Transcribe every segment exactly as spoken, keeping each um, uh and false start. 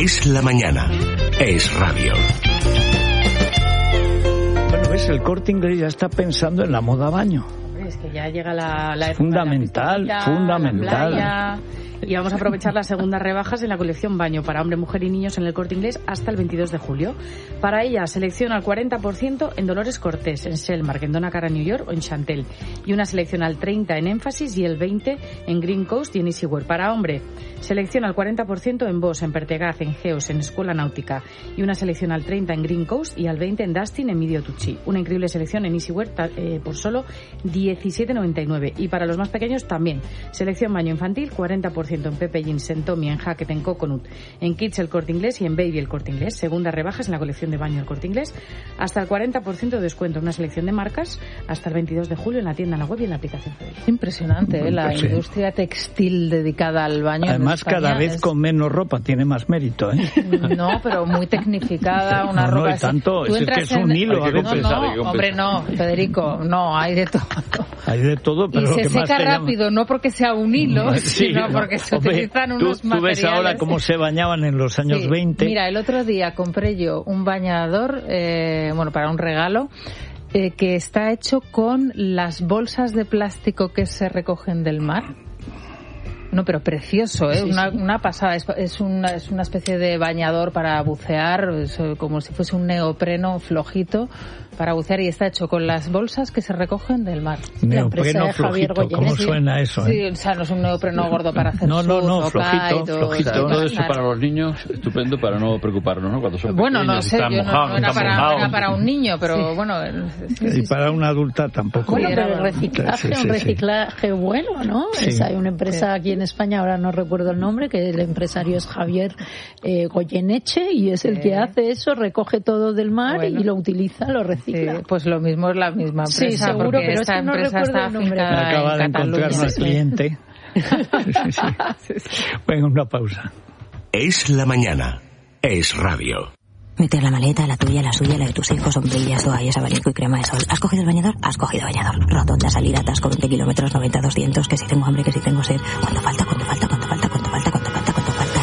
Es la mañana. Es radio. Bueno, ves, el Corte Inglés ya está pensando en la moda baño. Hombre, es que ya llega la, la época fundamental, de la fundamental. La playa, y vamos a aprovechar las segundas rebajas en la colección baño para hombre, mujer y niños en el Corte Inglés hasta el veintidós de julio. Para ella, selección al cuarenta por ciento en Dolores Cortés, en Selmark, en Donna Cara, New York o en Chantel. Y una selección al treinta por ciento en Énfasis y el veinte por ciento en Green Coast y en Easywear. Para hombre, selección al cuarenta por ciento en Boss, en Pertegaz, en Geos, en Escuela Náutica. Y una selección al treinta por ciento en Green Coast y al veinte por ciento en Dustin, en Midio Tucci. Una increíble selección en Easywear eh, por solo diecisiete noventa y nueve. Y para los más pequeños también. Selección baño infantil, cuarenta por ciento en Pepe Jeans, en Tommy, en Hackett, en Coconut, en Kids el Corte Inglés y en Baby el Corte Inglés. Segundas rebajas en la colección de baño el Corte Inglés. Hasta el cuarenta por ciento de descuento en una selección de marcas hasta el veintidós de julio en la tienda, en la web y en la aplicación Fedel. Impresionante, ¿eh? La Pues sí. industria textil dedicada al baño. Además, en España cada vez es... con menos ropa tiene más mérito, ¿eh? No, pero muy tecnificada, una no, ropa... No, y tanto, Tú es que es un en... hilo a No, veces. no, hombre, no, Federico, no, hay de todo. Hay de todo, pero y lo se que más seca te llama... rápido, no porque sea un hilo, sí, sino no, porque se hombre, utilizan tú, unos tú materiales... ves ahora cómo se bañaban en los años Sí. veinte. Mira, el otro día compré yo un bañador, eh, bueno, para un regalo, eh, que está hecho con las bolsas de plástico que se recogen del mar. No, pero precioso, ¿eh? Sí, una, sí. una pasada. Es, es, una, es una especie de bañador para bucear, es como si fuese un neopreno flojito para bucear, y está hecho con las bolsas que se recogen del mar. Neopreno flojito, ¿cómo suena eso? Sí, ¿eh? o sea, no es un neopreno gordo para hacer No, no, surf no, o flojito, kite o- flojito. O sea, todo eso Claro. para los niños, estupendo para no preocuparnos, ¿no? Cuando son Bueno, no pequeños, sé, están yo no, mojados, no era, están para, mojados. era para un niño, pero bueno... sí, sí, Y para una adulta tampoco. Bueno, Sí, pero era- el reciclaje, sí, sí, un sí. reciclaje bueno, ¿no? Sí. Es, hay una empresa aquí en España, ahora no recuerdo el nombre, que el empresario es Javier eh, Goyeneche, y es el Sí. que hace eso, recoge todo del mar Bueno. y lo utiliza, lo Sí, recicla. pues lo mismo es la misma empresa, Sí, seguro, porque pero es esta que no empresa recuerdo está el nombre. afincada Acaba de en Cataluña. encontrar una Sí. cliente. Sí, sí. Venga, una pausa. Es la mañana. Es radio. Meter la maleta, la tuya, la suya, la de tus hijos, sombrillas, toallas, abanico y crema de sol. ¿Has cogido el bañador? Has cogido bañador. Rotonda, salida, atasco, veinte kilómetros, noventa, doscientos, que si tengo hambre, que si tengo sed. ¿Cuánto falta? ¿Cuánto falta? ¿Cuánto falta? ¿Cuánto falta? ¿Cuánto falta? ¿Cuánto falta?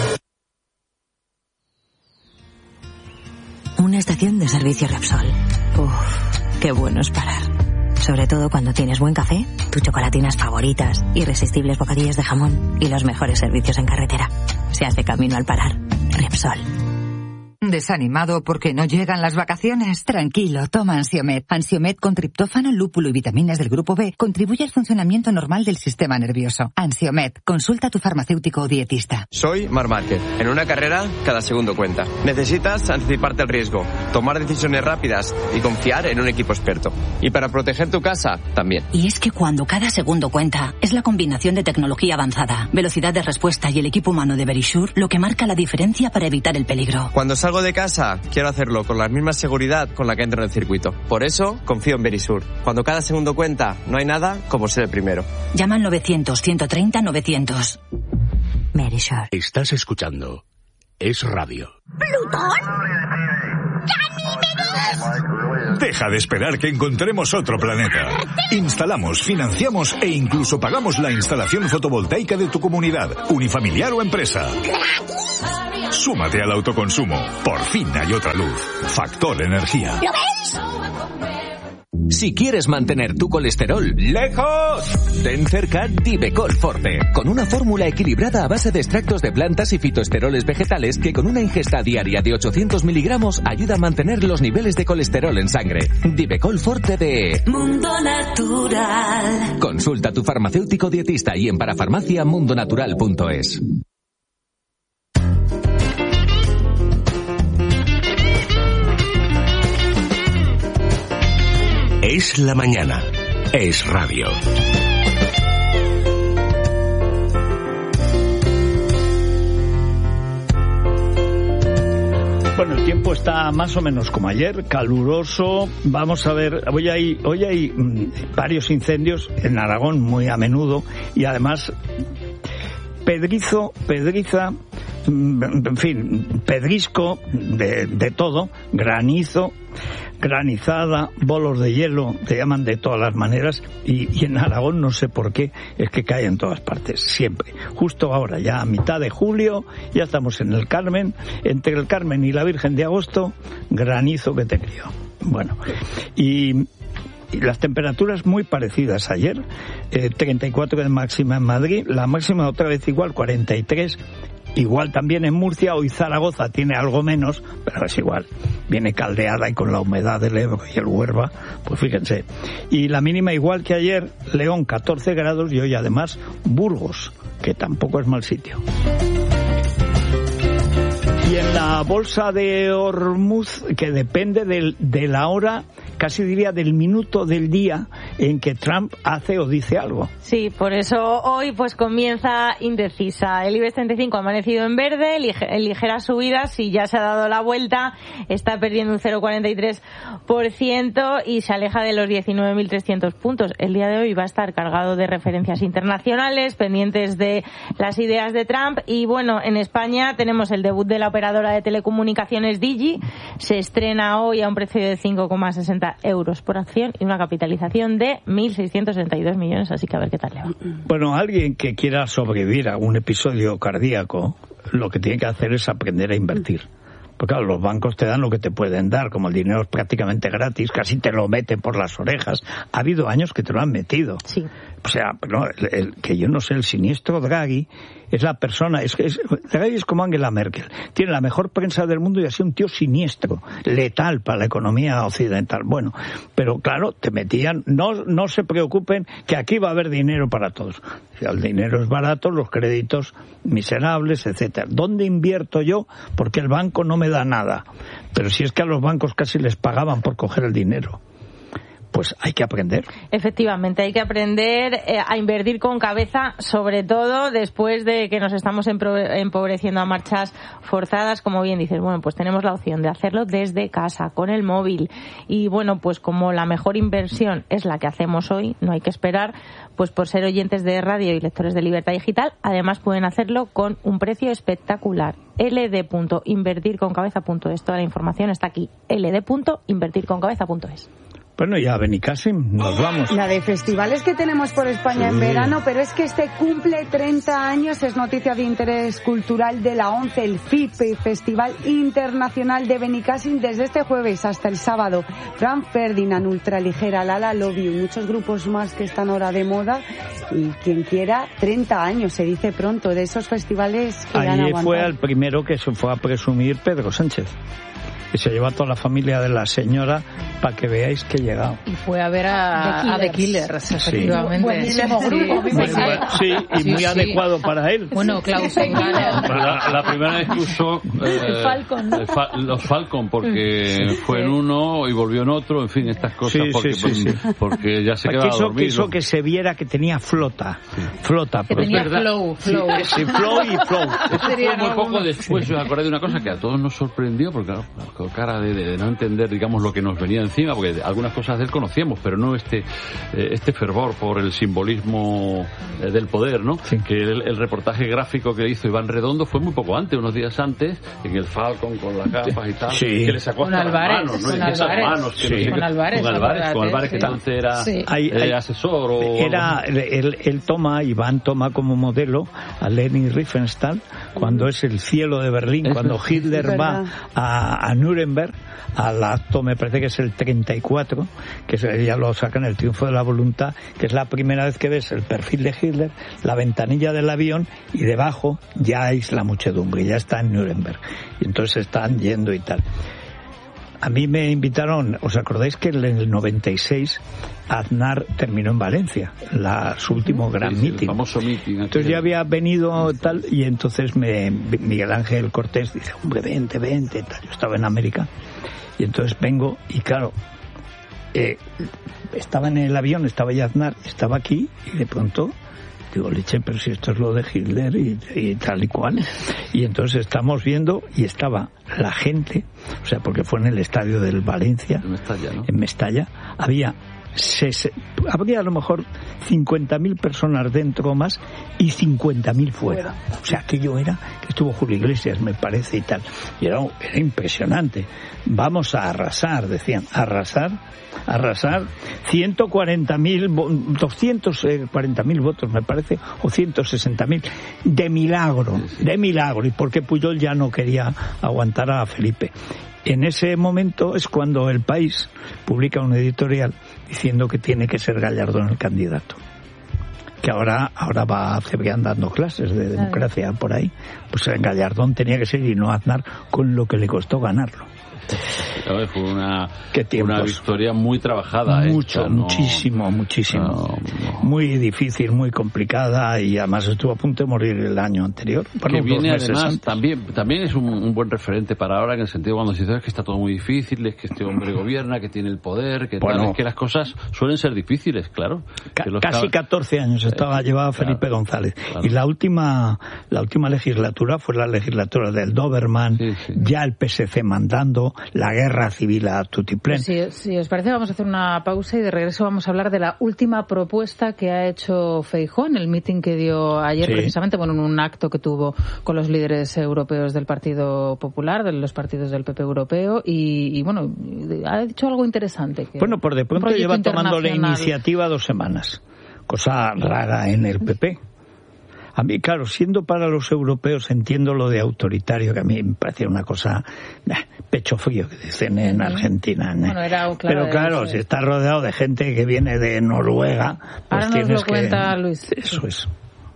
Y... Una estación de servicio Repsol. Uff, qué bueno es parar. Sobre todo cuando tienes buen café, tus chocolatinas favoritas, irresistibles bocadillos de jamón y los mejores servicios en carretera. Se hace camino al parar. Repsol. ¿Desanimado porque no llegan las vacaciones? Tranquilo, toma Ansiomed. Ansiomed con triptófano, lúpulo y vitaminas del grupo B contribuye al funcionamiento normal del sistema nervioso. Ansiomed, consulta a tu farmacéutico o dietista. Soy Marc Márquez. En una carrera, cada segundo cuenta. Necesitas anticiparte al riesgo, tomar decisiones rápidas y confiar en un equipo experto. Y para proteger tu casa, también. Y es que cuando cada segundo cuenta, es la combinación de tecnología avanzada, velocidad de respuesta y el equipo humano de Verisure lo que marca la diferencia para evitar el peligro. Cuando salgo de casa, quiero hacerlo con la misma seguridad con la que entro en el circuito. Por eso, confío en Verisure. Cuando cada segundo cuenta, no hay nada como ser el primero. Llama al novecientos, ciento treinta, novecientos. Verisure. Estás escuchando Es radio. ¿Plutón? Deja de esperar que encontremos otro planeta. Instalamos, financiamos e incluso pagamos la instalación fotovoltaica de tu comunidad, unifamiliar o empresa. Súmate al autoconsumo. Por fin hay otra luz. Factor Energía. ¿Lo veis? Si quieres mantener tu colesterol lejos, ten cerca Divecol Forte, con una fórmula equilibrada a base de extractos de plantas y fitoesteroles vegetales que con una ingesta diaria de ochocientos miligramos ayuda a mantener los niveles de colesterol en sangre. Divecol Forte de Mundo Natural. Consulta a tu farmacéutico dietista y en parafarmacia mundonatural punto es. Es la mañana. Es radio. Bueno, el tiempo está más o menos como ayer, caluroso. Vamos a ver, hoy hay, hoy hay mmm, varios incendios en Aragón muy a menudo y además Pedrizo, Pedriza en fin, pedrisco de, de todo, granizo, granizada, bolos de hielo, te llaman de todas las maneras, y, y en Aragón no sé por qué, es que cae en todas partes, siempre. Justo ahora, ya a mitad de julio, ya estamos en el Carmen, entre el Carmen y la Virgen de Agosto, granizo que te crió. Bueno, y... Y las temperaturas muy parecidas ayer, eh, treinta y cuatro de máxima en Madrid, la máxima otra vez igual, cuarenta y tres, igual también en Murcia. Hoy Zaragoza tiene algo menos, pero es igual, viene caldeada y con la humedad del Ebro y el Huerva, pues fíjense. Y la mínima igual que ayer, León catorce grados, y hoy además Burgos, que tampoco es mal sitio. Y en la bolsa de Hormuz, que depende del, de la hora, casi diría del minuto del día en que Trump hace o dice algo. Sí, por eso hoy pues comienza indecisa. El IBEX treinta y cinco ha amanecido en verde, lige, ligeras subidas, y ya se ha dado la vuelta, está perdiendo un cero coma cuarenta y tres por ciento y se aleja de los diecinueve mil trescientos puntos. El día de hoy va a estar cargado de referencias internacionales, pendientes de las ideas de Trump. Y bueno, en España tenemos el debut de la operadora de telecomunicaciones Digi, se estrena hoy a un precio de cinco coma sesenta euros por acción y una capitalización de mil seiscientos sesenta y dos millones, así que a ver qué tal le va. Bueno, alguien que quiera sobrevivir a un episodio cardíaco, lo que tiene que hacer es aprender a invertir. Porque claro, los bancos te dan lo que te pueden dar, como el dinero es prácticamente gratis, casi te lo meten por las orejas. Ha habido años que te lo han metido. Sí. O sea, no, el, el, que yo no sé, el siniestro Draghi es la persona, es, es Draghi es como Angela Merkel, tiene la mejor prensa del mundo y ha sido un tío siniestro, letal para la economía occidental. Bueno, pero claro, te metían, no, no se preocupen que aquí va a haber dinero para todos. O sea, el dinero es barato, los créditos miserables, etcétera. ¿Dónde invierto yo? Porque el banco no me da nada. Pero si es que a los bancos casi les pagaban por coger el dinero. Pues hay que aprender. Efectivamente, hay que aprender eh, a invertir con cabeza, sobre todo después de que nos estamos empobreciendo a marchas forzadas. Como bien dices, bueno, pues tenemos la opción de hacerlo desde casa, con el móvil. Y bueno, pues como la mejor inversión es la que hacemos hoy, no hay que esperar, pues por ser oyentes de radio y lectores de Libertad Digital, además pueden hacerlo con un precio espectacular. l d punto invertir con cabeza punto es. Toda la información está aquí. l d punto invertir con cabeza punto es. Bueno, ya Benicassim, nos vamos. La de festivales que tenemos por España sí. en verano, pero es que este cumple treinta años, es noticia de interés cultural de la ONCE, el F I P, Festival Internacional de Benicassim, desde este jueves hasta el sábado. Frank Ferdinand, Ultraligera, Lala Love You, muchos grupos más que están ahora de moda, y quien quiera, treinta años, se dice pronto, de esos festivales que han aguantado. Allí fue el primero que se fue a presumir Pedro Sánchez. Y se llevó a toda la familia de la señora para que veáis que he llegado. Y fue a ver a The Killers, sí. efectivamente. Buenísimo grupo. Sí, muy, sí y sí, muy sí. adecuado para él. Bueno, Klaus la, la primera vez que usó eh, el Falcon. el fa, los Falcon, porque sí. fue en uno y volvió en otro, en fin, estas cosas, sí, porque, sí, sí, sí. porque ya se quedaba quiso, dormido. Quiso que se viera que tenía flota, sí. flota. Que tenía flow, flow. Sí, sí, flow y flow. Fue muy poco después, os acordáis de una cosa que a todos nos sorprendió, porque claro, con cara de, de, de no entender, digamos, lo que nos venía encima, porque algunas cosas de él conocíamos, pero no este eh, este fervor por el simbolismo eh, del poder, ¿no? Sí. Que el, el reportaje gráfico que hizo Iván Redondo fue muy poco antes, unos días antes, en el Falcon con las gafas y tal, sí. que le sacó hasta las manos, ¿no? Con Álvarez, manos, que sí. no sé, con Álvarez, con Álvarez, con Álvarez sí. que entonces era sí. hay, eh, hay, asesor o era él, él toma, Iván toma como modelo a Leni Riefenstahl cuando es el cielo de Berlín, es cuando Hitler sí, va a, a Nuremberg al acto, me parece que es el treinta y cuatro, que ya lo sacan, el triunfo de la voluntad, que es la primera vez que ves el perfil de Hitler, la ventanilla del avión, y debajo ya es la muchedumbre, ya está en Nuremberg, y entonces están yendo y tal. A mí me invitaron, ¿os acordáis que en el noventa y seis Aznar terminó en Valencia, la, su último gran sí, meeting? El famoso meeting. Entonces ya había venido tal, y entonces me, Miguel Ángel Cortés dice, hombre, vente, vente, tal. Yo estaba en América, y entonces vengo, y claro, eh, estaba en el avión, estaba ya Aznar, estaba aquí, y de pronto digo, leche, pero si esto es lo de Hitler y, y tal y cual. Y entonces estamos viendo, y estaba la gente, o sea, porque fue en el estadio del Valencia, en Mestalla, ¿no? En Mestalla, había se, habría a lo mejor cincuenta mil personas dentro o más y cincuenta mil fuera. O sea, aquello era que estuvo Julio Iglesias, me parece, y tal. Y era, era impresionante. Vamos a arrasar, decían, arrasar, arrasar, ciento cuarenta mil, doscientos cuarenta mil votos, me parece, o ciento sesenta mil, de milagro, de milagro, y porque Pujol ya no quería aguantar a Felipe. En ese momento es cuando El País publica un editorial diciendo que tiene que ser Gallardón el candidato. Que ahora ahora va a Cebrián dando clases de democracia por ahí. Pues Gallardón tenía que ser y no Aznar, con lo que le costó ganarlo. Fue una, una victoria muy trabajada. Mucho, esta, ¿no? muchísimo, muchísimo. No, no. Muy difícil, muy complicada, y además estuvo a punto de morir el año anterior. Bueno, que viene además, antes. también también es un, un buen referente para ahora, en el sentido cuando se dice que está todo muy difícil, es que este hombre gobierna, que tiene el poder, que bueno, tal, es que las cosas suelen ser difíciles, claro. Ca- casi catorce años estaba eh, llevaba Felipe claro, González. Claro. Y la última la última legislatura fue la legislatura del Doberman, sí, sí. Ya el P S C mandando, la guerra civil a tutiplén. Si, si os parece, vamos a hacer una pausa y de regreso vamos a hablar de la última propuesta que ha hecho Feijóo en el meeting que dio ayer, sí. precisamente, bueno, en un acto que tuvo con los líderes europeos del Partido Popular, de los partidos del P P europeo, y, y bueno, ha dicho algo interesante. Que bueno, por de pronto lleva tomando la iniciativa dos semanas, cosa rara en el P P. A mí, claro, siendo para los europeos, entiendo lo de autoritario, que a mí me parece una cosa eh, pecho frío, que dicen en Argentina. Bueno, era un claro Pero claro, si estás rodeado de gente que viene de Noruega, pues ahora tienes nos lo que... cuenta Luis. Eso es.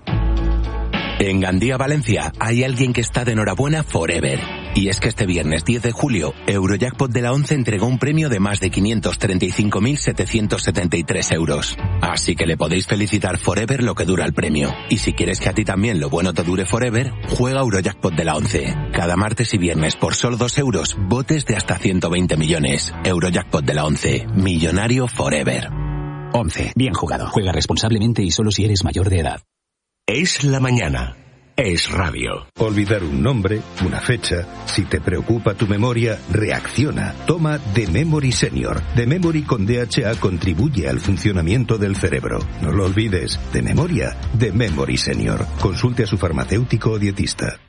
En Gandía, Valencia, hay alguien que está de enhorabuena forever. Y es que este viernes diez de julio, Eurojackpot de la ONCE entregó un premio de más de quinientos treinta y cinco mil setecientos setenta y tres euros. Así que le podéis felicitar forever lo que dura el premio. Y si quieres que a ti también lo bueno te dure forever, juega Eurojackpot de la ONCE. Cada martes y viernes por solo dos euros, botes de hasta ciento veinte millones. Eurojackpot de la ONCE. Millonario forever. ONCE. Bien jugado. Juega responsablemente y solo si eres mayor de edad. Es la mañana. Es radio. Olvidar un nombre, una fecha. Si te preocupa tu memoria, reacciona. Toma The Memory Senior. The Memory con D H A contribuye al funcionamiento del cerebro. No lo olvides. De memoria, The Memory Senior. Consulte a su farmacéutico o dietista.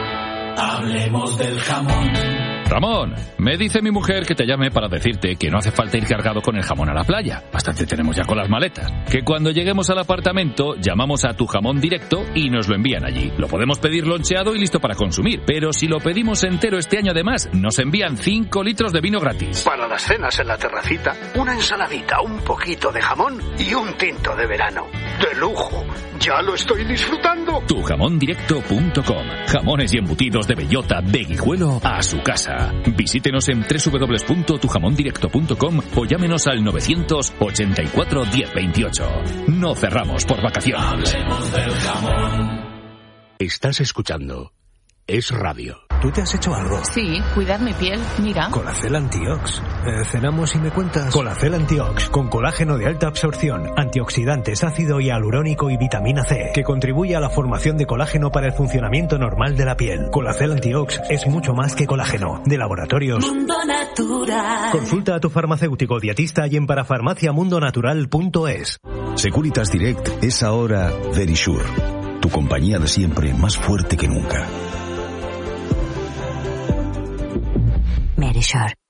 Hablemos del jamón. Ramón, me dice mi mujer que te llame para decirte que no hace falta ir cargado con el jamón a la playa. Bastante tenemos ya con las maletas. Que cuando lleguemos al apartamento, llamamos a Tu Jamón Directo y nos lo envían allí. Lo podemos pedir loncheado y listo para consumir. Pero si lo pedimos entero este año además, nos envían cinco litros de vino gratis. Para las cenas en la terracita, una ensaladita, un poquito de jamón y un tinto de verano. ¡De lujo! ¡Ya lo estoy disfrutando! tu jamón directo punto com. Jamones y embutidos de bellota, de Guijuelo a su casa. Visítenos en doble u doble u doble u punto tu jamón directo punto com o llámenos al novecientos ochenta y cuatro diez veintiocho. No cerramos por vacaciones. Hablemos del jamón. Estás escuchando Es Radio. ¿Tú te has hecho algo? Sí, cuidar mi piel, mira. Colacel Antiox. Eh, cenamos y me cuentas. Colacel Antiox, con colágeno de alta absorción, antioxidantes, ácido hialurónico y vitamina C, que contribuye a la formación de colágeno para el funcionamiento normal de la piel. Colacel Antiox es mucho más que colágeno. De Laboratorios Mundo Natural. Consulta a tu farmacéutico dietista y en parafarmaciamundonatural punto es. Securitas Direct es ahora Verisure, tu compañía de siempre más fuerte que nunca. Verisure.